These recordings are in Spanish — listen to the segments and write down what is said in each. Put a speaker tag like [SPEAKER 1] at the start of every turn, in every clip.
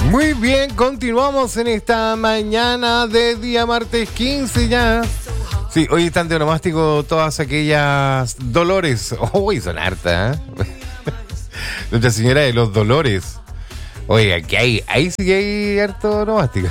[SPEAKER 1] Muy bien, continuamos en esta mañana de día martes 15 ya. Sí, hoy están de onomástico todas aquellas Dolores. Uy, son hartas, ¿eh? Nuestra Señora de los Dolores. Oiga, que ahí sí que hay harto onomástico.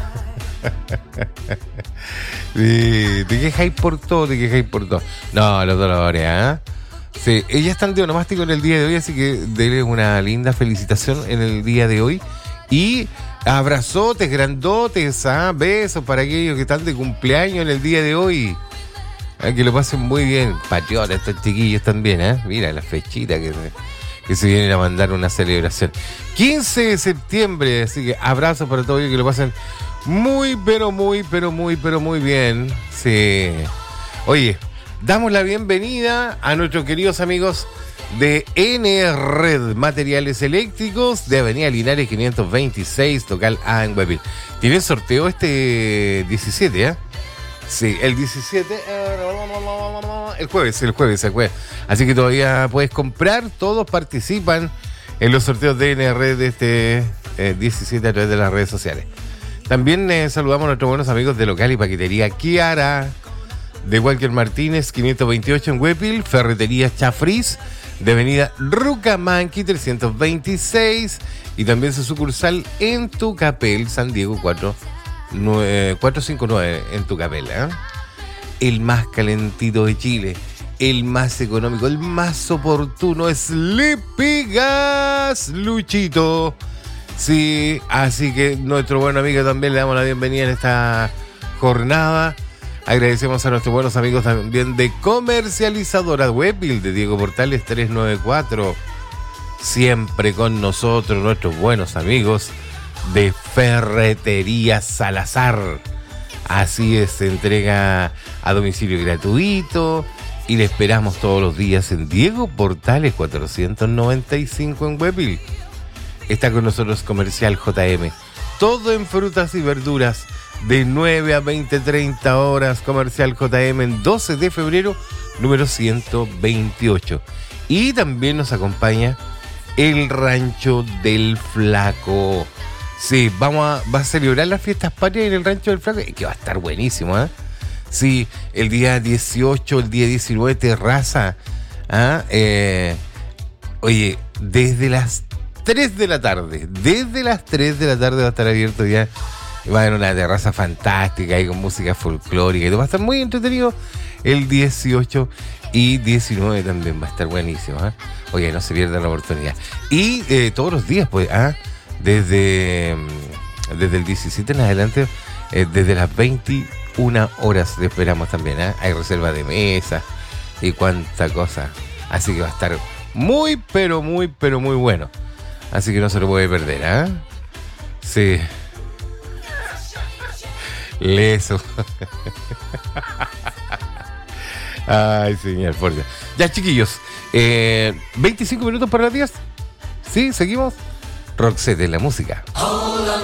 [SPEAKER 1] Sí, te quejáis por todo, No, los Dolores, ¿eh? Sí, ellas están de onomástico en el día de hoy, así que denle una linda felicitación en el día de hoy. Y abrazotes grandotes, besos para aquellos que están de cumpleaños en el día de hoy. Que lo pasen muy bien. Patriotas, estos chiquillos también, Mira la fechita que se vienen a mandar una celebración. 15 de septiembre, así que abrazos para todos ellos que lo pasen muy bien. Sí. Oye, damos la bienvenida a nuestros queridos amigos de N-Red Materiales Eléctricos de Avenida Linares 526, local A en Huepil. Tiene sorteo este 17, Sí, el 17, el jueves. Así que todavía puedes comprar, todos participan en los sorteos de N-Red de este 17 a través de las redes sociales. También saludamos a nuestros buenos amigos de local y paquetería Kiara, de Walker Martínez 528 en Huepil, Ferretería Chafriz de Avenida Rucamanqui 326 y también su sucursal en Tucapel, San Diego 459 en Tucapel, El más calentito de Chile, el más económico, el más oportuno es Sleepy Gas, Luchito. Sí, así que nuestro buen amigo también le damos la bienvenida en esta jornada. Agradecemos a nuestros buenos amigos también de Comercializadora Huepil de Diego Portales 394. Siempre con nosotros nuestros buenos amigos de Ferretería Salazar. Así es, se entrega a domicilio gratuito y le esperamos todos los días en Diego Portales 495 en Huepil. Está con nosotros Comercial JM. Todo en frutas y verduras. De 9 a 20-30 horas, Comercial JM en 12 de febrero, número 128. Y también nos acompaña el Rancho del Flaco. Sí, va a celebrar las fiestas patrias en el Rancho del Flaco, que va a estar buenísimo, Sí, el día 18, el día 19, terraza. Oye, desde las 3 de la tarde va a estar abierto ya. Va a haber una terraza fantástica ahí con música folclórica y todo. Va a estar muy entretenido. El 18 y 19 también va a estar buenísimo. Oye, no se pierdan la oportunidad. Y todos los días, pues, desde el 17 en adelante, desde las 21 horas le esperamos también. Hay reserva de mesa y cuánta cosa. Así que va a estar muy bueno. Así que no se lo puede perder, Sí. Leso. Ay, señor, por Dios. Ya, chiquillos, 25 minutos para las 10. Sí, seguimos. Roxette en la música.